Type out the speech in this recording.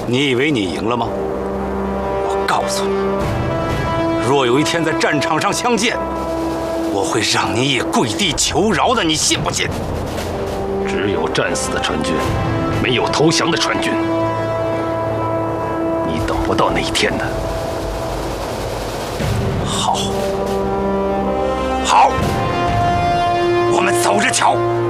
你以为你赢了吗？我告诉你，若有一天在战场上相见，我会让你也跪地求饶的，你信不信？ 只有战死的川军，没有投降的川军。你等不到那一天的。 好，好，我们走着瞧。